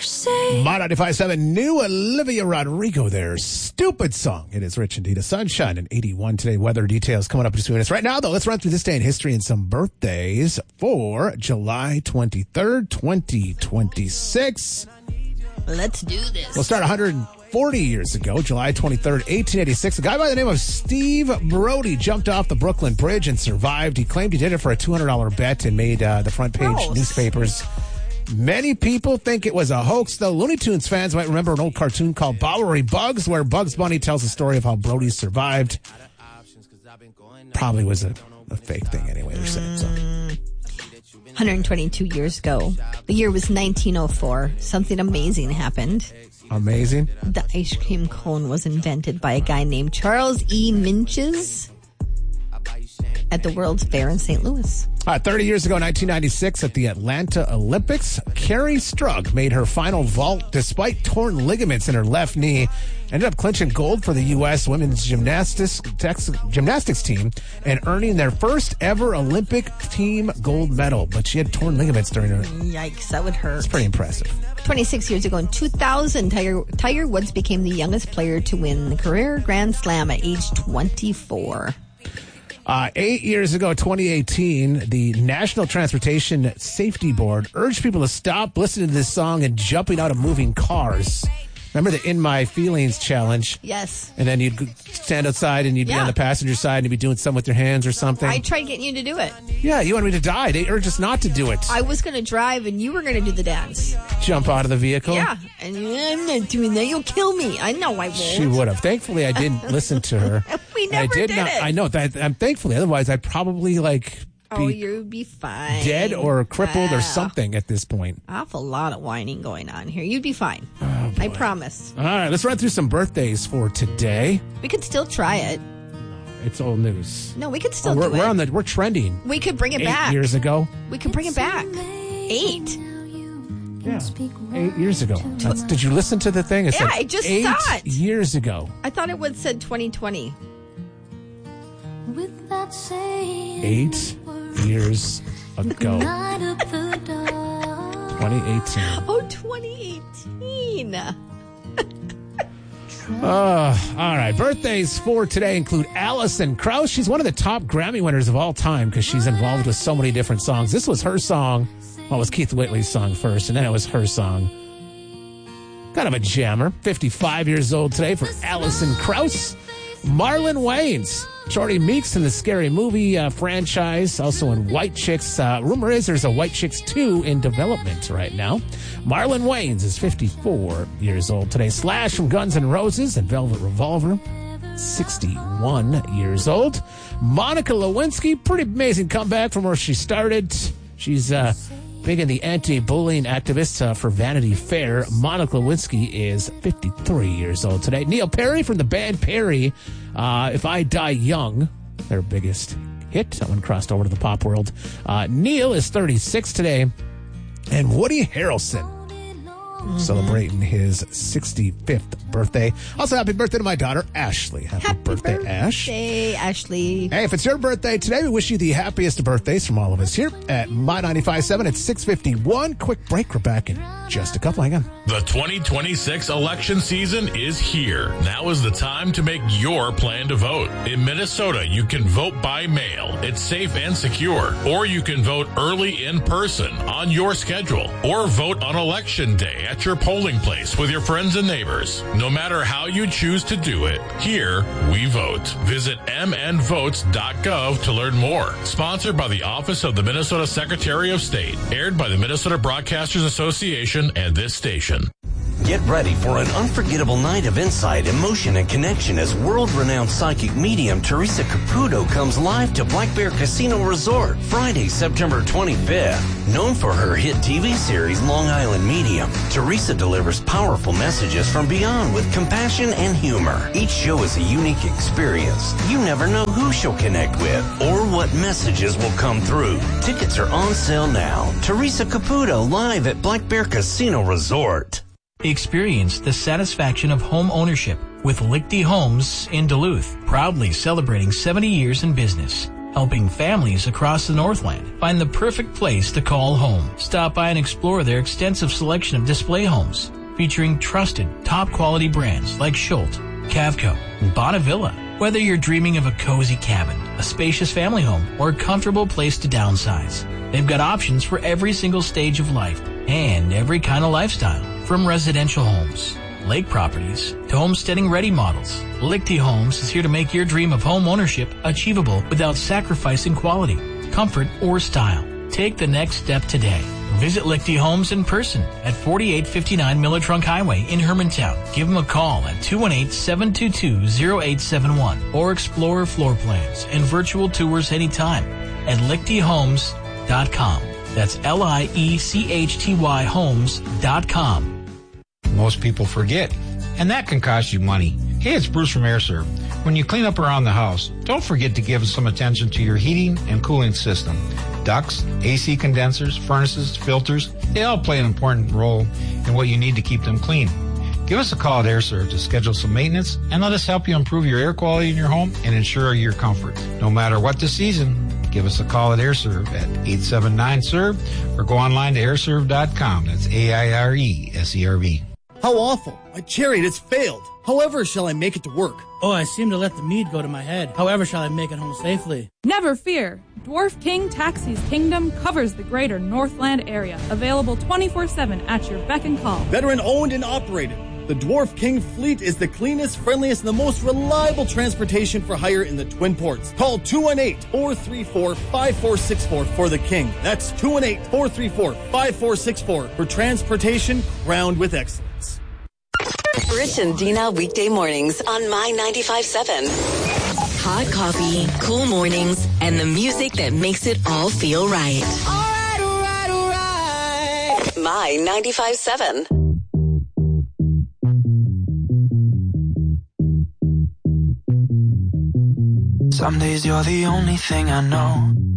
Mod 95.7, new Olivia Rodrigo there. Stupid song. It is Rich and Dita. Sunshine and 81 today. Weather details coming up in just a few minutes. Right now, though, let's run through this day in history and some birthdays for July 23rd, 2026. Let's do this. We'll start 140 years ago, July 23rd, 1886. A guy by the name of Steve Brody jumped off the Brooklyn Bridge and survived. He claimed he did it for a $200 bet and made the front page newspapers. Many people think it was a hoax, though. Looney Tunes fans might remember an old cartoon called Bowery Bugs, where Bugs Bunny tells the story of how Brody survived. Probably was a fake thing anyway, they're saying. So. 122 years ago. The year was 1904. Something amazing happened. Amazing? The ice cream cone was invented by a guy named Charles E. Minches at the World's Fair in St. Louis. 30 years ago, 1996, at the Atlanta Olympics, Carrie Strug made her final vault despite torn ligaments in her left knee. Ended up clinching gold for the U.S. women's gymnastics team and earning their first ever Olympic team gold medal. But she had torn ligaments during her. Yikes, that would hurt. It's pretty impressive. 26 years ago in 2000, Tiger Woods became the youngest player to win the career Grand Slam at age 24. 8 years ago, 2018, the National Transportation Safety Board urged people to stop listening to this song and jumping out of moving cars. Remember the In My Feelings challenge? Yes. And then you'd stand outside and you'd be on the passenger side and you'd be doing something with your hands or something. I tried getting you to do it. Yeah, you wanted me to die. They urged us not to do it. I was going to drive and you were going to do the dance. Jump out of the vehicle? Yeah. And I'm not doing that. You'll kill me. I know I won't. She would have. Thankfully, I didn't listen to her. We never did it. I know that. I'm thankfully. Otherwise, I'd probably you'd be fine. Dead or crippled or something at this point. Awful lot of whining going on here. You'd be fine. Oh, I promise. All right, let's run through some birthdays for today. We could still try it. It's old news. No, we could still do it. We're trending. We could bring it back. 8 years ago. We could bring it back. 8. Yeah, 8 years ago. Did you listen to the thing? It said I just saw it. 8 years ago. I thought it would said 2020. 8 years ago. 2018. Oh, 2018. All right. Birthdays for today include Alison Krauss. She's one of the top Grammy winners of all time because she's involved with so many different songs. This was her song. Well, it was Keith Whitley's song first, and then it was her song. Kind of a jammer. 55 years old today for Alison Krauss. Marlon Wayans. Shorty Meeks in the Scary Movie franchise, also in White Chicks. Rumor is there's a White Chicks 2 in development right now. Marlon Wayans is 54 years old today. Slash from Guns N' Roses and Velvet Revolver, 61 years old. Monica Lewinsky, pretty amazing comeback from where she started. She's big in the anti-bullying activist for Vanity Fair. Monica Lewinsky is 53 years old today. Neil Perry from the band Perry, If I Die Young, their biggest hit. That one crossed over to the pop world. Neil is 36 today. And Woody Harrelson, celebrating his 65th birthday. Also, happy birthday to my daughter, Ashley. Happy birthday, Ash. Hey, Ashley. Hey, if it's your birthday today, we wish you the happiest of birthdays from all of us here at My 95.7 at 6:51. Quick break. We're back in just a couple. Hang on. The 2026 election season is here. Now is the time to make your plan to vote. In Minnesota, you can vote by mail. It's safe and secure. Or you can vote early in person on your schedule. Or vote on election day at your polling place with your friends and neighbors. No matter how you choose to do it, here we vote. Visit mnvotes.gov to learn more. Sponsored by the Office of the Minnesota Secretary of State. Aired by the Minnesota Broadcasters Association and this station. Get ready for an unforgettable night of insight, emotion, and connection as world-renowned psychic medium Teresa Caputo comes live to Black Bear Casino Resort Friday, September 25th. Known for her hit TV series Long Island Medium, Teresa delivers powerful messages from beyond with compassion and humor. Each show is a unique experience. You never know who she'll connect with or what messages will come through. Tickets are on sale now. Teresa Caputo live at Black Bear Casino Resort. Experience the satisfaction of home ownership with Lichty Homes in Duluth, proudly celebrating 70 years in business. helping families across the Northland find the perfect place to call home. Stop by and explore their extensive selection of display homes, featuring trusted, top-quality brands like Schultz, Cavco, and Bonnevilla. Whether you're dreaming of a cozy cabin, a spacious family home, or a comfortable place to downsize, they've got options for every single stage of life and every kind of lifestyle. From residential homes, lake properties, to homesteading-ready models, Lichty Homes is here to make your dream of home ownership achievable without sacrificing quality, comfort, or style. Take the next step today. Visit Lichty Homes in person at 4859 Miller Trunk Highway in Hermantown. Give them a call at 218-722-0871 or explore floor plans and virtual tours anytime at lichtyhomes.com. That's LIECHTY homes.com. Most people forget, and that can cost you money. Hey, it's Bruce from AirServe. When you clean up around the house, don't forget to give some attention to your heating and cooling system. Ducts, AC condensers, furnaces, filters, they all play an important role in what you need to keep them clean. Give us a call at AirServe to schedule some maintenance and let us help you improve your air quality in your home and ensure your comfort. No matter what the season, give us a call at AirServe at 879-SERVE or go online to airserve.com. That's AIRESERV. How awful. My chariot has failed. However shall I make it to work? Oh, I seem to let the mead go to my head. However shall I make it home safely? Never fear. Dwarf King Taxi's Kingdom covers the greater Northland area. Available 24/7 at your beck and call. Veteran owned and operated. The Dwarf King fleet is the cleanest, friendliest, and the most reliable transportation for hire in the Twin Ports. Call 218-434-5464 for the King. That's 218-434-5464 for transportation crowned with excellence. Rich and Dina weekday mornings on My 95.7. Hot coffee, cool mornings, and the music that makes it all feel right. All right, all right, all right. My 95.7. Some days you're the only thing I know.